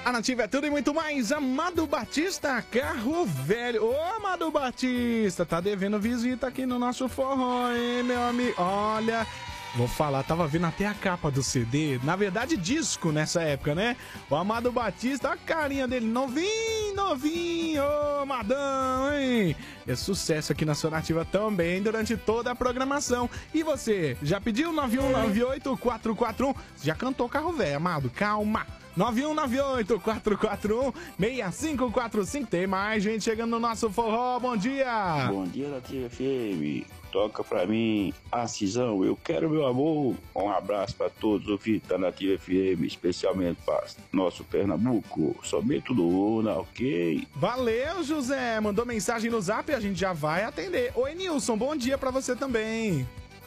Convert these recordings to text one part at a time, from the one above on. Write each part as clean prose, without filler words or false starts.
A Nativa é tudo e muito mais. Amado Batista, carro velho. Ô, Amado Batista, tá devendo visita aqui no nosso forró, hein, meu amigo? Olha, vou falar, tava vendo até a capa do CD. Na verdade, disco nessa época, né? O Amado Batista, a carinha dele, novinho, novinho. Ô, Madão, hein? É sucesso aqui na sua Nativa também durante toda a programação. E você, já pediu 9198-441? Já cantou carro velho, Amado? Calma. 9198-441-6545. Tem mais gente chegando no nosso forró. Bom dia. Bom dia, Nativa FM. Toca pra mim, Cisão, eu quero meu amor. Um abraço pra todos os ouvintes da Nativa FM, especialmente para nosso Pernambuco. Somente do Una, ok? Valeu, José. Mandou mensagem no zap e a gente já vai atender. Oi, Nilson, bom dia pra você também.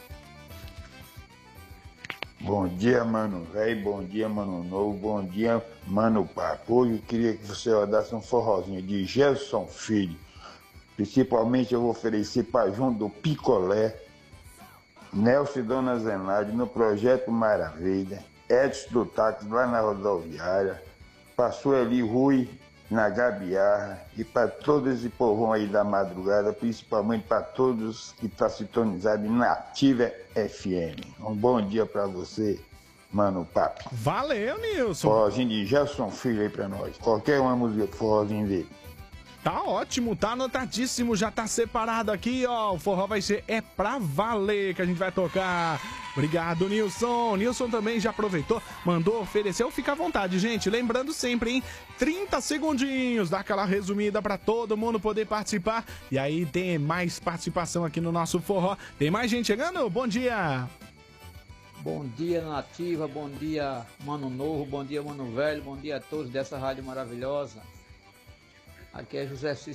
Bom dia, mano velho, bom dia, mano novo, bom dia, mano papo. Hoje eu queria que você rodasse um forrozinho de Gerson Filho. Principalmente eu vou oferecer para junto do Picolé, Nelson e Dona Zenaide no Projeto Maravilha, Edson do Táxi lá na rodoviária, para Sueli Rui na Gabiarra e para todo esse povão aí da madrugada, principalmente para todos que estão sintonizados na Nativa FM. Um bom dia para você, mano papo. Valeu, Nilson. Forrozinho de Gerson Filho aí para nós. Qualquer uma música de forrozinho dele. Tá ótimo, tá anotadíssimo, já tá separado aqui, ó. O forró vai ser É Pra Valer que a gente vai tocar. Obrigado, Nilson. Nilson também já aproveitou, mandou, ofereceu. Fica à vontade, gente. Lembrando sempre, hein? 30 segundinhos, dá aquela resumida pra todo mundo poder participar. E aí tem mais participação aqui no nosso forró. Tem mais gente chegando? Bom dia. Bom dia, Nativa. Bom dia, Mano Novo. Bom dia, Mano Velho. Bom dia a todos dessa rádio maravilhosa. Aqui é José